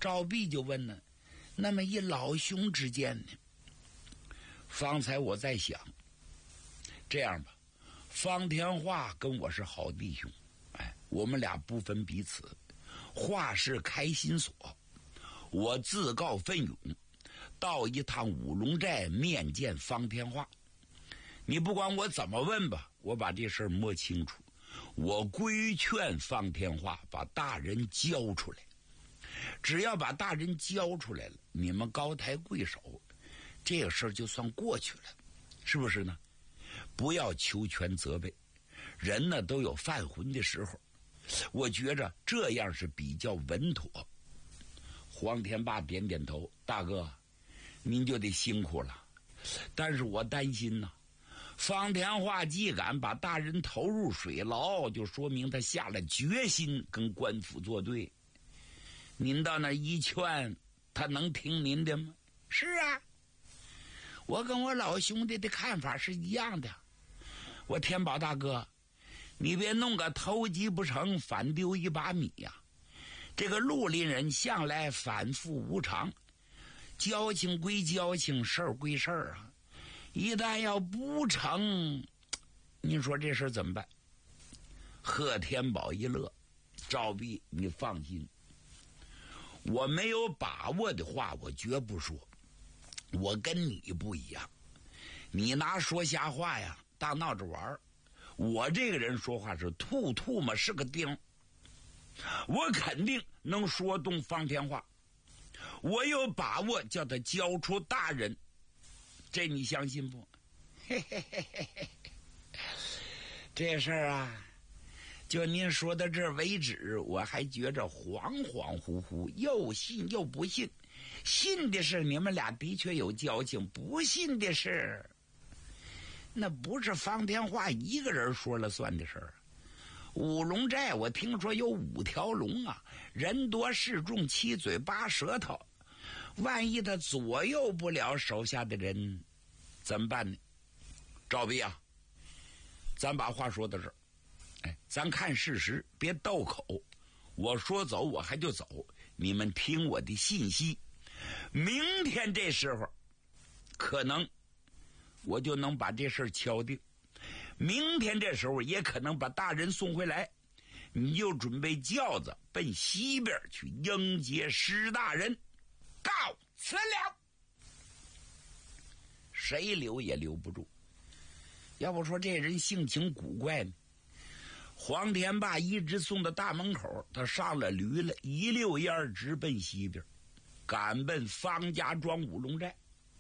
赵弼就问呢，那么一老兄之间呢？方才我在想，这样吧，方天化跟我是好弟兄，我们俩不分彼此，化是开心所，我自告奋勇到一趟五龙寨面见方天化。你不管我怎么问吧，我把这事儿摸清楚，我规劝方天化把大人交出来，只要把大人交出来了，你们高抬贵手，这个事儿就算过去了，是不是呢？不要求全责备，人呢都有犯浑的时候，我觉着这样是比较稳妥。黄天霸点点头，大哥您就得辛苦了，但是我担心呢，方天化既敢把大人投入水牢，就说明他下了决心跟官府作对。您到那一劝，他能听您的吗？是啊，我跟我老兄弟的看法是一样的。我天宝大哥，你别弄个偷鸡不成反丢一把米呀！这个绿林人向来反复无常，交情归交情，事儿归事儿啊。一旦要不成，你说这事儿怎么办？贺天宝一乐，赵弼你放心，我没有把握的话我绝不说，我跟你不一样，你拿说瞎话呀当闹着玩，我这个人说话是吐嘛是个钉，我肯定能说动方天化，我有把握叫他交出大人，这你相信不？嘿嘿嘿嘿嘿，这事儿啊，就您说到这儿为止，我还觉着恍恍惚惚，又信又不信。信的是你们俩的确有交情，不信的是那不是方天化一个人说了算的事儿。五龙寨我听说有5条龙啊，人多势众，七嘴八舌头，万一他左右不了手下的人怎么办呢？赵弼啊，咱把话说到这儿，咱看事实，别斗口。我说走我还就走，你们听我的信息，明天这时候可能我就能把这事儿敲定，明天这时候也可能把大人送回来，你就准备轿子奔西边去迎接施大人，告辞了。谁留也留不住，要不说这人性情古怪呢。黄天霸一直送到大门口，他上了驴了，一溜烟直奔西边，赶奔方家庄五龙寨。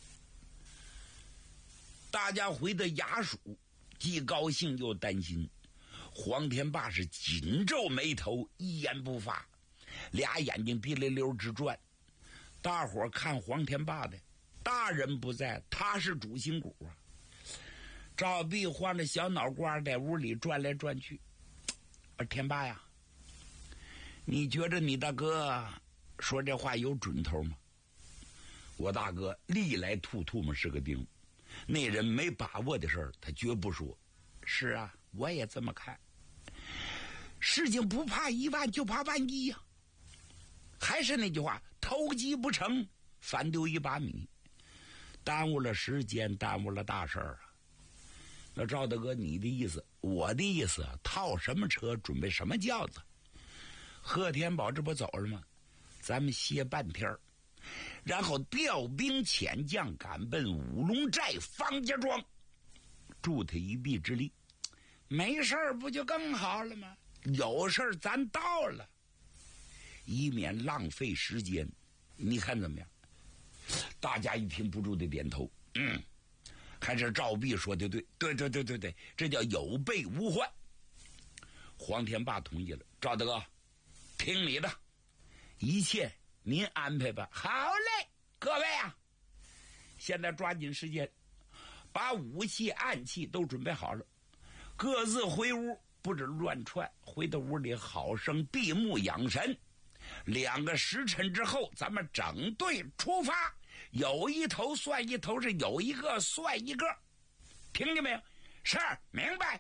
大家回到衙署，既高兴又担心。黄天霸是紧皱眉头，一言不发，俩眼睛滴溜溜直转。大伙看黄天霸的，大人不在，他是主心骨啊。赵弼晃着小脑瓜在屋里转来转去。天霸呀，你觉着你大哥说这话有准头吗？我大哥历来吐嘛是个钉，那人没把握的事儿他绝不说。是啊，我也这么看。事情不怕1万就怕万一呀。还是那句话，偷鸡不成反丢一把米，耽误了时间，耽误了大事儿啊。那赵大哥你的意思，我的意思啊，套什么车准备什么轿子？贺天宝这不走了吗？咱们歇半天，然后调兵遣将赶奔五龙寨方家庄，助他一臂之力。没事不就更好了吗？有事咱到了，以免浪费时间。你看怎么样？大家一听不住的点头，还是赵弼说的对，对，这叫有备无患。黄天霸同意了，赵大哥听你的，一切您安排吧。好嘞，各位啊，现在抓紧时间把武器暗器都准备好了，各自回屋，不准乱窜，回到屋里好生闭目养神。2个时辰之后咱们整队出发，有一头算一头，是有一个算一个，听见没有？是，明白。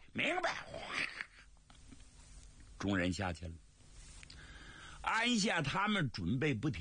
众人下去了，按下他们准备不停。